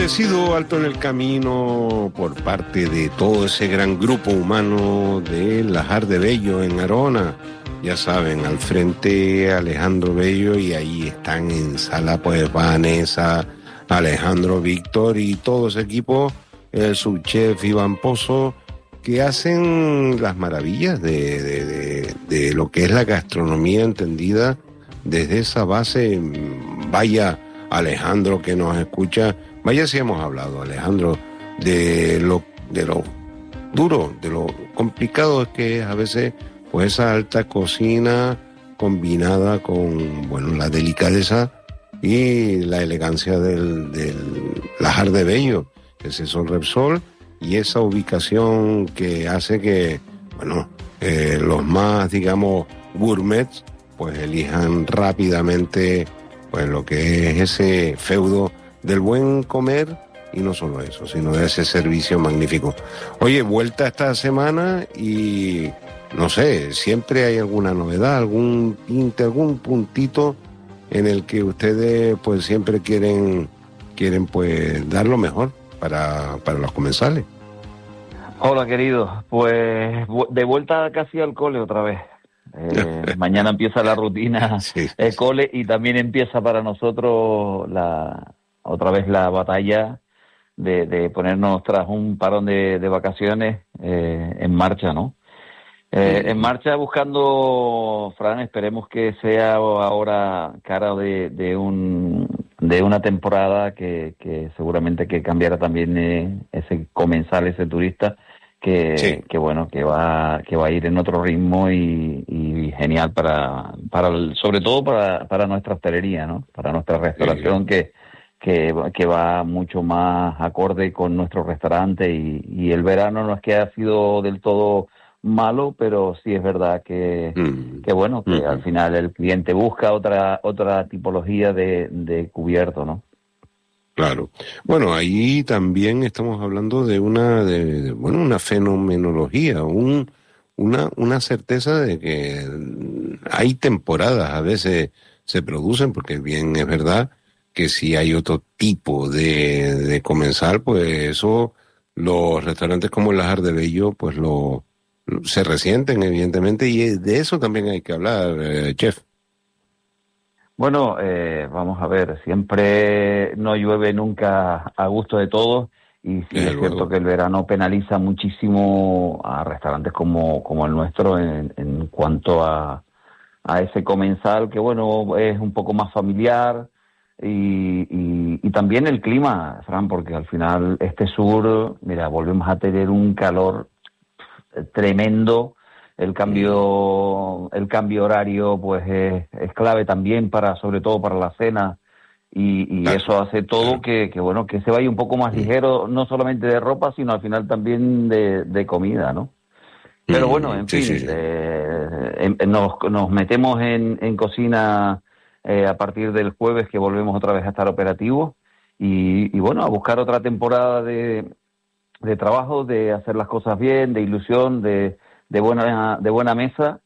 Merecido alto en el camino por parte de todo ese gran grupo humano de Lajar de Bello en Arona. Ya saben, al frente Alejandro Bello y ahí están en sala pues Vanessa, Alejandro, Víctor y todo ese equipo, el subchef Iván Pozo, que hacen las maravillas de lo que es la gastronomía entendida desde esa base. Vaya Alejandro que nos escucha, vaya si hemos hablado, Alejandro, de lo duro, de lo complicado que es a veces pues esa alta cocina combinada con, bueno, la delicadeza y la elegancia del Lajar de Bello, ese Sol Repsol, y esa ubicación que hace que, bueno, los más, digamos, gourmets, pues elijan rápidamente pues lo que es ese feudo del buen comer, y no solo eso, sino de ese servicio magnífico. Oye, vuelta esta semana y no sé, siempre hay alguna novedad, algún tinte, algún puntito en el que ustedes pues siempre quieren pues dar lo mejor para los comensales. Hola, querido. Pues de vuelta casi al cole otra vez. Mañana empieza la rutina Sí. cole, y también empieza para nosotros otra vez la batalla de ponernos tras un parón de vacaciones en marcha, ¿no? En marcha buscando, Fran, esperemos que sea ahora cara de una temporada que seguramente que cambiará también ese comensal, ese turista que bueno, que va a ir en otro ritmo y genial sobre todo para nuestra hostelería, ¿no? Para nuestra restauración que va mucho más acorde con nuestro restaurante, y el verano no es que ha sido del todo malo, pero sí es verdad que bueno, que al final el cliente busca otra tipología de cubierto, ¿no? Claro. Bueno, ahí también estamos hablando de una fenomenología, una certeza de que hay temporadas, a veces se producen, porque bien es verdad que si hay otro tipo de comensal, pues eso, los restaurantes como el Lajar de Bello, pues se resienten, evidentemente, y de eso también hay que hablar, chef. Bueno, vamos a ver, siempre no llueve nunca a gusto de todos, y sí es cierto que el verano penaliza muchísimo a restaurantes como el nuestro en cuanto a ese comensal que, bueno, es un poco más familiar, y también el clima, Fran, porque al final este sur, mira, volvemos a tener un calor tremendo. El cambio horario pues es clave también sobre todo para la cena, y eso hace todo que bueno, que se vaya un poco más ligero, no solamente de ropa, sino al final también de comida, ¿no? Pero bueno, en fin. Nos metemos en cocina a partir del jueves, que volvemos otra vez a estar operativos, y bueno, a buscar otra temporada de trabajo, de hacer las cosas bien, de ilusión, de buena mesa,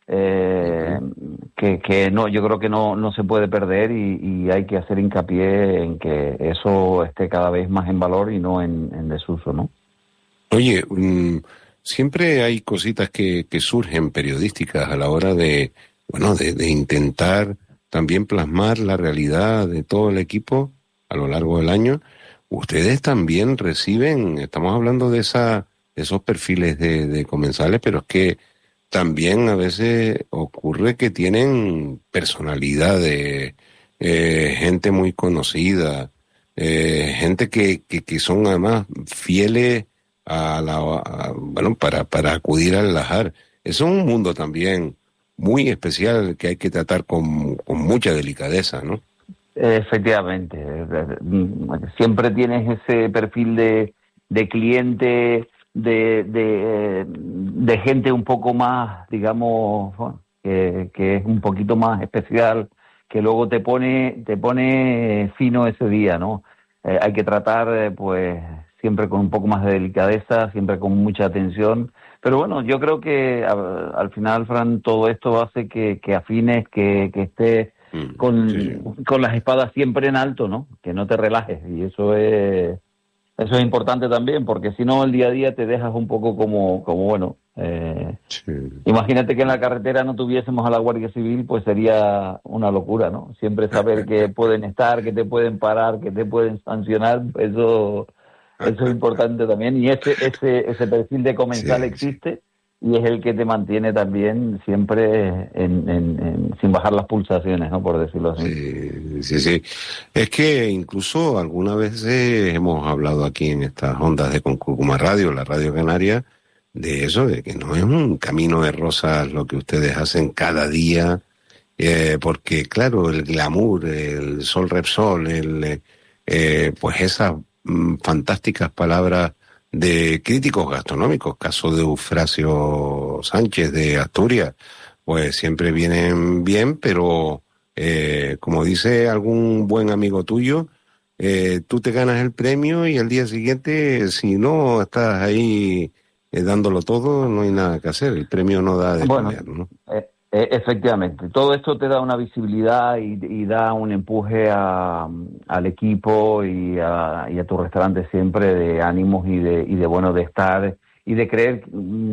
que no, yo creo que no se puede perder, y hay que hacer hincapié en que eso esté cada vez más en valor y no en desuso, ¿no? Oye, siempre hay cositas que surgen periodísticas a la hora de intentar también plasmar la realidad de todo el equipo a lo largo del año. Ustedes también reciben, estamos hablando de esos perfiles de comensales, pero es que también a veces ocurre que tienen personalidades, gente muy conocida, gente que son además fieles para acudir al Lajar. Eso es un mundo también muy especial que hay que tratar con mucha delicadeza, ¿no? Efectivamente, siempre tienes ese perfil de cliente, de gente un poco más, digamos, que es un poquito más especial, que luego te pone fino ese día, ¿no? Hay que tratar, pues, siempre con un poco más de delicadeza, siempre con mucha atención. Pero bueno, yo creo que al final, Fran, todo esto hace que afines, que estés con las espadas siempre en alto, ¿no? Que no te relajes, y eso es importante también, porque si no el día a día te dejas un poco como bueno. Imagínate que en la carretera no tuviésemos a la Guardia Civil, pues sería una locura, ¿no? Siempre saber que pueden estar, que te pueden parar, que te pueden sancionar, eso es importante también, y ese perfil de comensal existe, y es el que te mantiene también siempre sin bajar las pulsaciones, ¿no? Por decirlo así. Sí. Es que incluso algunas veces hemos hablado aquí en estas ondas de Concurcuma Radio, la Radio Canaria, de eso, de que no es un camino de rosas lo que ustedes hacen cada día, porque claro, el glamour, el Sol Repsol, pues esas fantásticas palabras de críticos gastronómicos, caso de Eufrasio Sánchez de Asturias, pues siempre vienen bien, pero como dice algún buen amigo tuyo, tú te ganas el premio y al día siguiente, si no estás ahí dándolo todo, no hay nada que hacer, el premio no da de comer, ¿no? Efectivamente, todo esto te da una visibilidad y da un empuje al equipo y a tu restaurante siempre de ánimos y de estar y de creer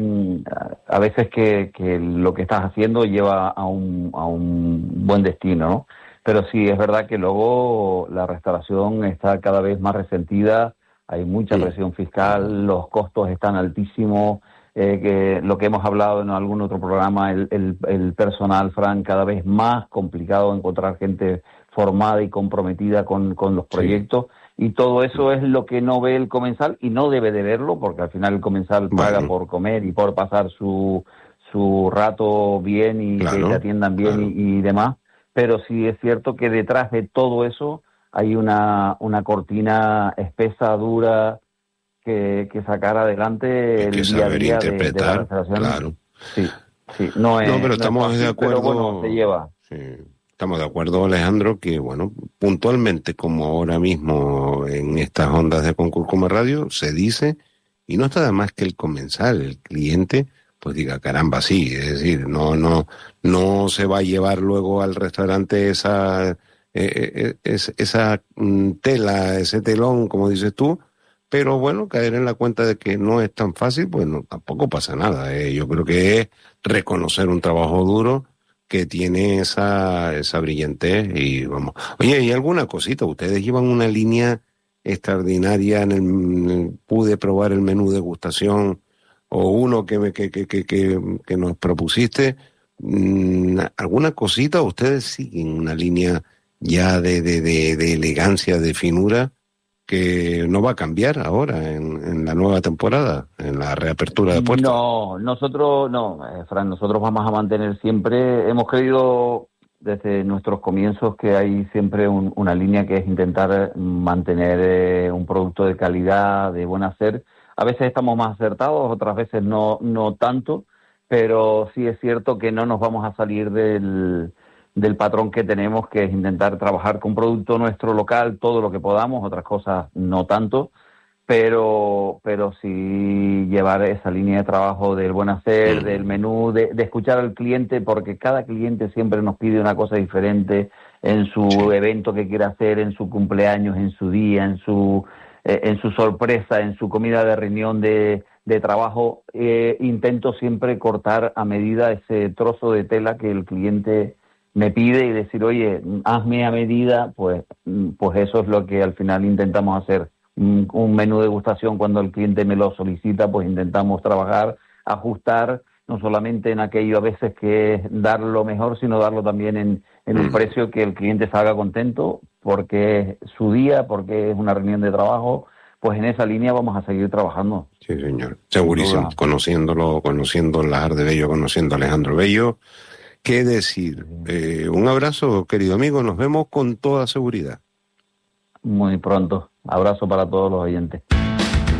a veces que lo que estás haciendo lleva a un buen destino, ¿no? Pero sí, es verdad que luego la restauración está cada vez más resentida, hay mucha presión fiscal, los costos están altísimos. Que lo que hemos hablado en algún otro programa, el personal, Fran, cada vez más complicado encontrar gente formada y comprometida con los proyectos, y todo eso es lo que no ve el comensal, y no debe de verlo, porque al final el comensal paga por comer y por pasar su rato bien y que te atiendan bien y demás, pero sí es cierto que detrás de todo eso hay una cortina espesa, dura, que sacar adelante el día a día interpretar, de la restauración. Claro. Sí, no es. No, pero estamos fácil, de acuerdo. Pero bueno, te lleva. Sí, estamos de acuerdo, Alejandro, que bueno, puntualmente, como ahora mismo en estas ondas de Concurcuma Radio, se dice, y no está de más que el comensal, el cliente, pues diga, caramba, sí, es decir, no se va a llevar luego al restaurante esa tela, ese telón, como dices tú. Pero bueno, caer en la cuenta de que no es tan fácil, pues no, tampoco pasa nada. Yo creo que es reconocer un trabajo duro que tiene esa brillantez y vamos. Oye, ¿y alguna cosita? Ustedes llevan una línea extraordinaria pude probar el menú degustación o uno que nos propusiste. ¿Alguna cosita? ¿Ustedes siguen una línea ya de elegancia, de finura, que no va a cambiar ahora en la nueva temporada, en la reapertura de puertas? No, nosotros no, Fran, nosotros vamos a mantener siempre, hemos creído desde nuestros comienzos que hay siempre una línea que es intentar mantener un producto de calidad, de buen hacer. A veces estamos más acertados, otras veces no tanto, pero sí es cierto que no nos vamos a salir del patrón que tenemos, que es intentar trabajar con producto nuestro local todo lo que podamos, otras cosas no tanto, pero sí llevar esa línea de trabajo del buen hacer, del menú, de escuchar al cliente, porque cada cliente siempre nos pide una cosa diferente en su evento que quiera hacer, en su cumpleaños, en su día, en su sorpresa, en su comida de reunión de trabajo. Intento siempre cortar a medida ese trozo de tela que el cliente me pide y decir, oye, hazme a medida, pues eso es lo que al final intentamos hacer. Un menú de degustación, cuando el cliente me lo solicita, pues intentamos trabajar, ajustar, no solamente en aquello a veces que es dar lo mejor, sino darlo también en un precio que el cliente salga contento, porque es su día, porque es una reunión de trabajo. Pues en esa línea vamos a seguir trabajando. Sí, señor, segurísimo, conociendo el Lajar de Bello, conociendo a Alejandro Bello. ¿Qué decir? Un abrazo, querido amigo, nos vemos con toda seguridad. Muy pronto. Abrazo para todos los oyentes.